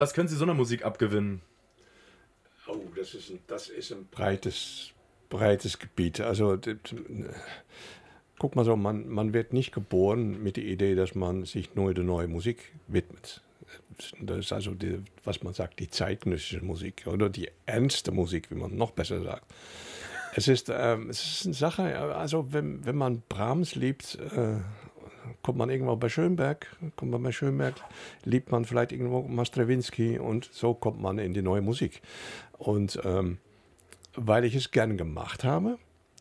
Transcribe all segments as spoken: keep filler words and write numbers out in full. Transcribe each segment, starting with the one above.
Was können Sie so einer Musik abgewinnen? Oh, das ist ein, das ist ein breites, breites Gebiet. Also, das, guck mal so, man, man wird nicht geboren mit der Idee, dass man sich nur der neuen Musik widmet. Das ist also, die, was man sagt, die zeitgenössische Musik oder die ernste Musik, wie man noch besser sagt. Es ist, ähm, es ist eine Sache, also wenn, wenn man Brahms liebt, äh, kommt man irgendwo bei Schönberg, kommt man bei Schönberg, liebt man vielleicht irgendwo mal Stravinsky und so kommt man in die neue Musik. Und ähm, weil ich es gern gemacht habe,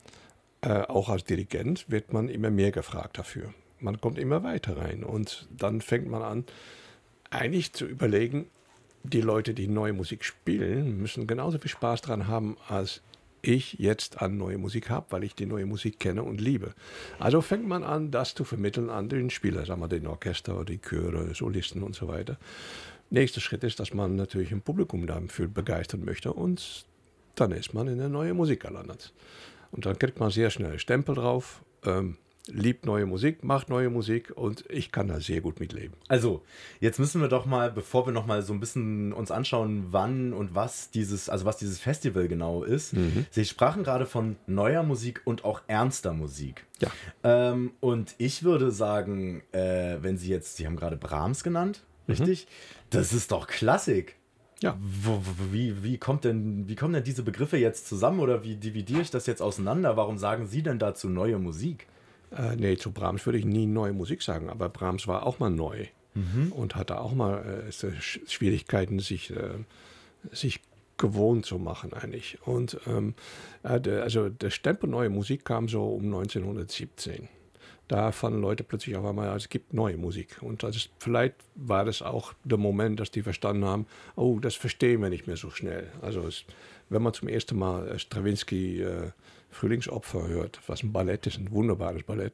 äh, auch als Dirigent, wird man immer mehr gefragt dafür. Man kommt immer weiter rein und dann fängt man an, eigentlich zu überlegen, die Leute, die neue Musik spielen, müssen genauso viel Spaß dran haben, als ich jetzt an neue Musik habe, weil ich die neue Musik kenne und liebe. Also fängt man an, das zu vermitteln an den Spieler, sagen wir den Orchester, die Chöre, Solisten und so weiter. Nächster Schritt ist, dass man natürlich ein Publikum dafür begeistern möchte und dann ist man in eine neue Musik gelandet. Und dann kriegt man sehr schnell Stempel drauf, ähm, liebt neue Musik, macht neue Musik und ich kann da sehr gut mitleben. Also, jetzt müssen wir doch mal, bevor wir noch mal so ein bisschen uns anschauen, wann und was dieses, also was dieses Festival genau ist. Mhm. Sie sprachen gerade von neuer Musik und auch ernster Musik. Ja. Ähm, und ich würde sagen, äh, wenn Sie jetzt, Sie haben gerade Brahms genannt, richtig? Mhm. Das ist doch Klassik. Ja. Wo, wie, wie, kommt denn, wie kommen denn diese Begriffe jetzt zusammen oder wie dividiere ich das jetzt auseinander? Warum sagen Sie denn dazu neue Musik? Äh, nee, zu Brahms würde ich nie neue Musik sagen, aber Brahms war auch mal neu mhm. und hatte auch mal äh, Schwierigkeiten, sich, äh, sich gewohnt zu machen eigentlich. Und ähm, äh, der, also der Stempel neue Musik kam so um neunzehnhundertsiebzehn. Da fanden Leute plötzlich auf einmal, es gibt neue Musik. Und das ist, vielleicht war das auch der Moment, dass die verstanden haben, oh, das verstehen wir nicht mehr so schnell. Also es, wenn man zum ersten Mal Stravinsky äh, Frühlingsopfer hört, was ein Ballett ist, ein wunderbares Ballett,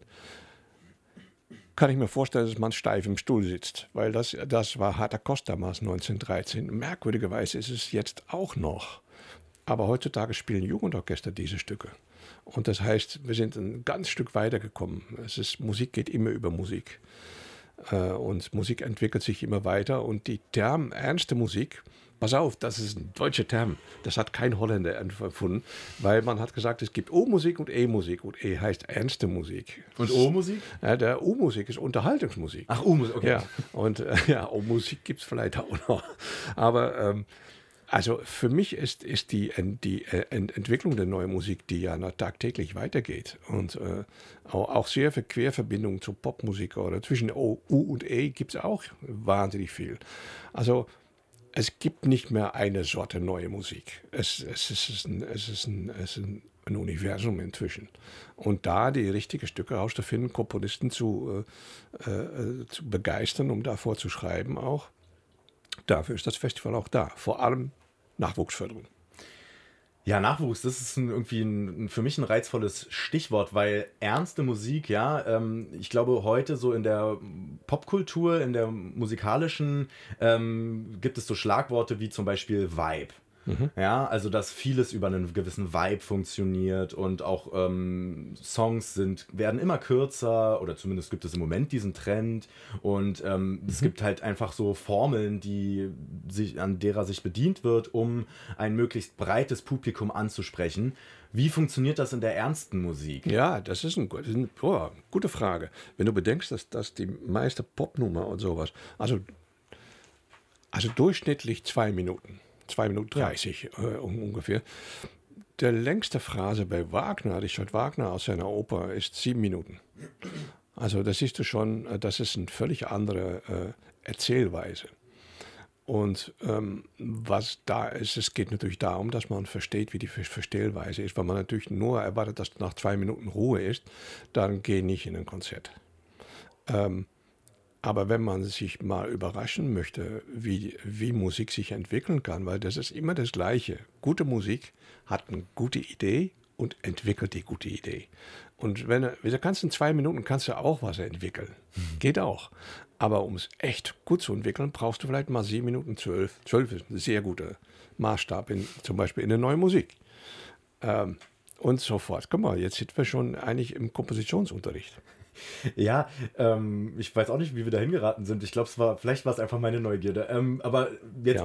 kann ich mir vorstellen, dass man steif im Stuhl sitzt. Weil das, das war harter Kost damals, neunzehnhundertdreizehn. Merkwürdigerweise ist es jetzt auch noch. Aber heutzutage spielen Jugendorchester diese Stücke. Und das heißt, wir sind ein ganz Stück weitergekommen. Es ist, Musik geht immer über Musik. Äh, und Musik entwickelt sich immer weiter. Und die Term ernste Musik, pass auf, das ist ein deutscher Term. Das hat kein Holländer erfunden, weil man hat gesagt, es gibt O-Musik und E-Musik. Und E heißt ernste Musik. Und O-Musik? Ja, der O-Musik ist Unterhaltungsmusik. Ach, O-Musik, okay. Ja, und äh, ja, O-Musik gibt es vielleicht auch noch. Aber ähm, also für mich ist, ist die, die Ent Entwicklung der neuen Musik, die ja tagtäglich weitergeht und äh, auch, auch sehr viel Querverbindungen zur Popmusik oder zwischen O, U und E gibt es auch wahnsinnig viel. Also es gibt nicht mehr eine Sorte neue Musik. Es, es, ist, ein, es, ist, ein, es ist ein, ein Universum inzwischen. Und da die richtigen Stücke rauszufinden, Komponisten zu, äh, äh, zu begeistern, um davor zu schreiben auch, dafür ist das Festival auch da. Vor allem Nachwuchsförderung. Ja, Nachwuchs, das ist ein, irgendwie ein, für mich ein reizvolles Stichwort, weil ernste Musik, ja, ähm, ich glaube heute so in der Popkultur, in der musikalischen, ähm, gibt es so Schlagworte wie zum Beispiel Vibe. Mhm. Ja, also dass vieles über einen gewissen Vibe funktioniert und auch ähm, Songs sind, werden immer kürzer oder zumindest gibt es im Moment diesen Trend und ähm, mhm. es gibt halt einfach so Formeln, die sich, an derer sich bedient wird, um ein möglichst breites Publikum anzusprechen. Wie funktioniert das in der ernsten Musik? Ja, das ist, ein, das ist eine oh, gute Frage. Wenn du bedenkst, dass, dass die meiste Popnummer und sowas, also, also durchschnittlich zwei Minuten. zwei Minuten dreißig ja. äh, ungefähr. Der längste Phrase bei Wagner, Richard Wagner aus seiner Oper, ist sieben Minuten. Also da siehst du schon, das ist eine völlig andere äh, Erzählweise. Und ähm, was da ist, es geht natürlich darum, dass man versteht, wie die Verstellweise ist. Wenn man natürlich nur erwartet, dass nach zwei Minuten Ruhe ist, dann geh nicht in ein Konzert. Ähm, Aber wenn man sich mal überraschen möchte, wie, wie Musik sich entwickeln kann, weil das ist immer das Gleiche. Gute Musik hat eine gute Idee und entwickelt die gute Idee. Und wenn du kannst in zwei Minuten kannst du auch was entwickeln. Mhm. Geht auch. Aber um es echt gut zu entwickeln, brauchst du vielleicht mal sieben Minuten zwölf. Zwölf ist ein sehr guter Maßstab, in, zum Beispiel in der neuen Musik. Ähm, und so fort. Guck mal, jetzt sind wir schon eigentlich im Kompositionsunterricht. Ja, ähm, ich weiß auch nicht, wie wir da hingeraten sind. Ich glaube, es war, vielleicht war es einfach meine Neugierde. Ähm, aber jetzt